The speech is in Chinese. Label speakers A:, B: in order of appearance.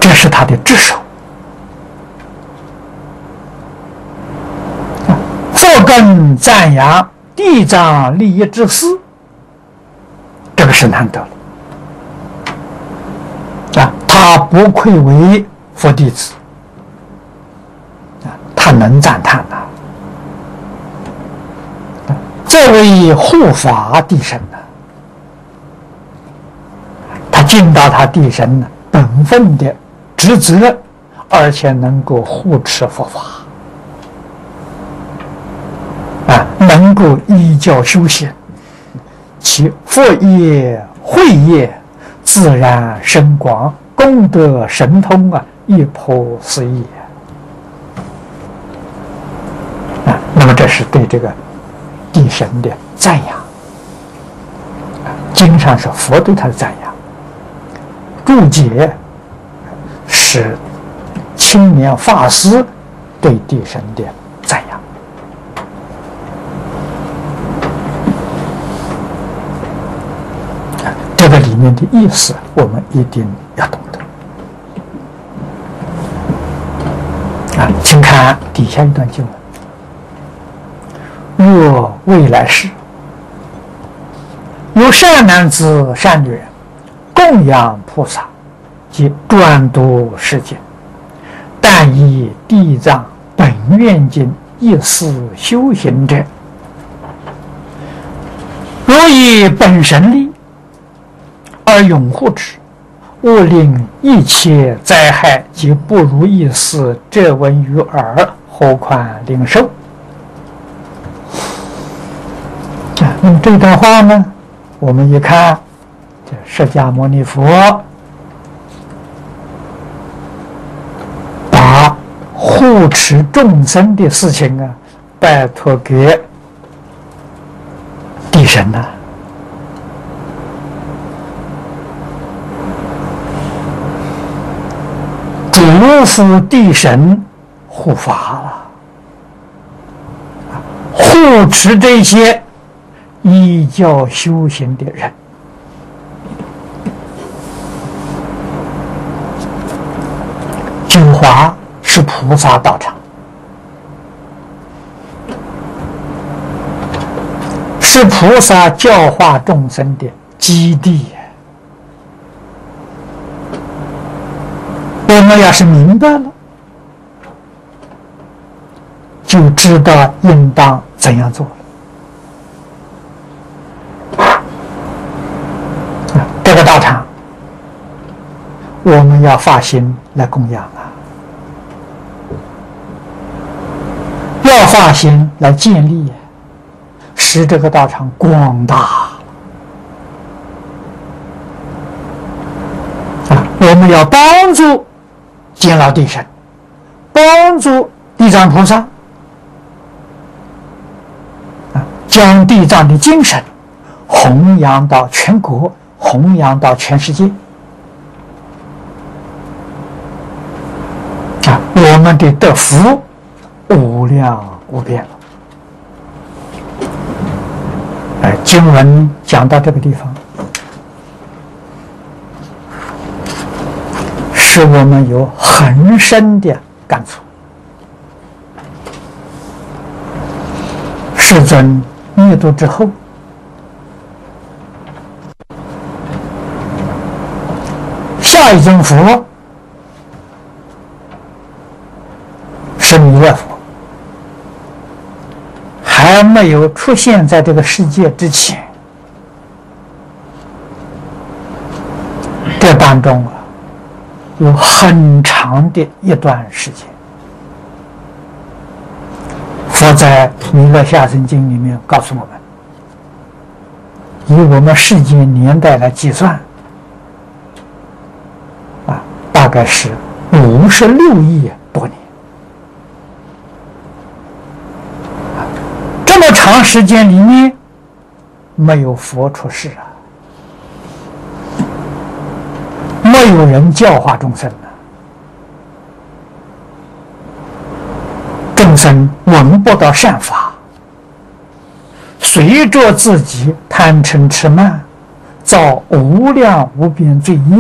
A: 这是他的智手。佛根赞扬地藏利益之事，这个是难得了。他不愧为佛弟子，他能赞叹呐。这位护法地神呢，他尽到他地神本分的职责，而且能够护持佛法，能够依教修行，其佛业慧业自然深广，功德神通一颇思议。那么这是对这个地神的赞扬。经上是佛对他的赞扬，注解是青年法师对地神的赞扬。这个里面的意思我们一定要懂得。请看底下一段经文：若未来世有善男子善女人供养菩萨及专读世间，但以地藏本愿经一思修行者，若以本神力而拥护之，勿令一切灾害及不如意事遮闻于耳，何况领受。那么这段话呢，我们一看，这释迦牟尼佛把护持众生的事情拜托给地神了。嘱咐地神护法了，护持这些依教修行的人。九华是菩萨道场，是菩萨教化众生的基地。我们要是明白了，就知道应当怎样做了。这个道场，我们要发心来供养要发心来建立，使这个道场广大。我们要帮助敬老地神，帮助地藏菩萨，将地藏的精神弘扬到全国，弘扬到全世界。我们的德福无量无边了。经文讲到这个地方，使我们有很深的感触。世尊灭度之后，下一尊佛是弥勒佛，还没有出现在这个世界之前，这当中有很长的一段时间。佛在《弥勒下生经》里面告诉我们，以我们世间年代来计算，大概是56亿多年。这么长时间里面，没有佛出世没有人教化众生众生闻不到善法，随着自己贪嗔痴慢，造无量无边罪业。